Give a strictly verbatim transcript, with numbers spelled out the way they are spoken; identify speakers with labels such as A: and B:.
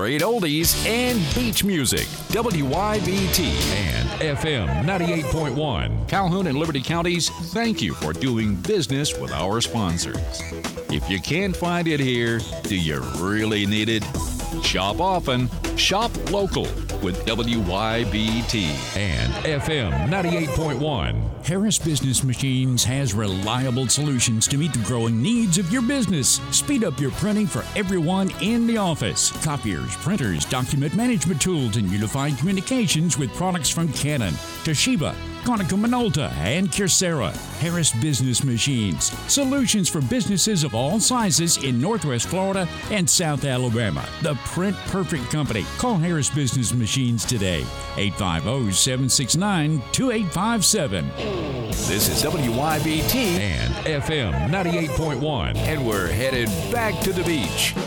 A: great oldies and beach music. W Y B T and F M ninety-eight point one. Calhoun and Liberty Counties, thank you for doing business with our sponsors. If you can't find it here, do you really need it? Shop often, shop local with W Y B T and F M ninety-eight point one.
B: Harris Business Machines has reliable solutions to meet the growing needs of your business. Speed up your printing for everyone in the office. Copiers, printers, document management tools, and unified communications with products from Canon, Toshiba, Konica Minolta, and Kyocera. Harris Business Machines. Solutions for businesses of all sizes in Northwest Florida and South Alabama. The Print Perfect Company. Call Harris Business Machines today. eight five zero, seven six nine, two eight five seven.
A: This is W Y B T and F M ninety-eight point one, and we're headed back to the beach.